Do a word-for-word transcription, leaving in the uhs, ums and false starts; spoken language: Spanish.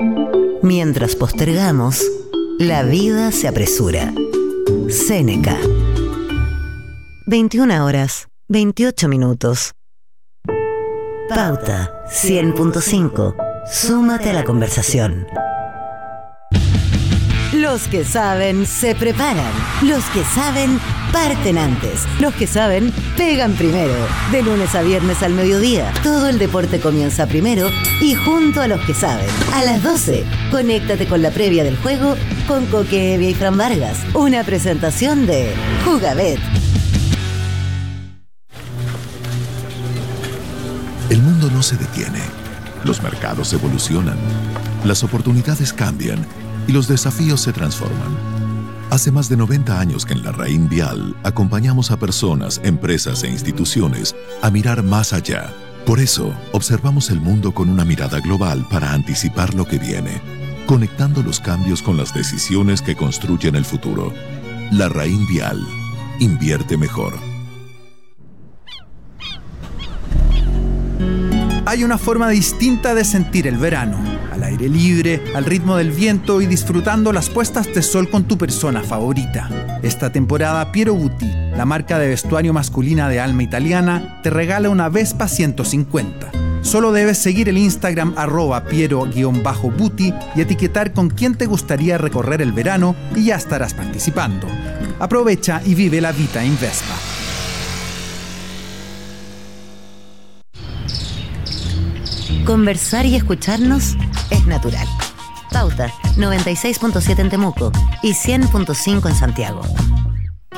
Mientras postergamos, la vida se apresura. Séneca. veintiuna horas, veintiocho minutos. Pauta cien punto cinco. Súmate a la conversación. Los que saben se preparan. Los que saben parten antes. Los que saben pegan primero. De lunes a viernes al mediodía. Todo el deporte comienza primero y junto a los que saben. A las doce, conéctate con la previa del juego con Coque Evia y Fran Vargas. Una presentación de Jugabet. El mundo no se detiene. Los mercados evolucionan. Las oportunidades cambian. Y los desafíos se transforman. Hace más de noventa años que en Larraín Vial acompañamos a personas, empresas e instituciones a mirar más allá. Por eso, observamos el mundo con una mirada global para anticipar lo que viene, conectando los cambios con las decisiones que construyen el futuro. Larraín Vial. Invierte mejor. Hay una forma distinta de sentir el verano, al aire libre, al ritmo del viento y disfrutando las puestas de sol con tu persona favorita. Esta temporada Piero Butti, la marca de vestuario masculina de alma italiana, te regala una Vespa ciento cincuenta. Solo debes seguir el Instagram arroba piero-butti y etiquetar con quién te gustaría recorrer el verano y ya estarás participando. Aprovecha y vive la vida en Vespa. Conversar y escucharnos es natural. Pauta noventa y seis punto siete en Temuco y cien punto cinco en Santiago.